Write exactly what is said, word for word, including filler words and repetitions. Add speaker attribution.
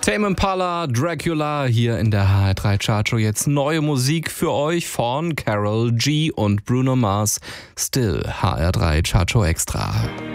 Speaker 1: Tame Impala, Dracula, hier in der H R drei Chartshow. Jetzt neue Musik für euch von Karol G und Bruno Mars. Still, H R drei Chartshow Extra.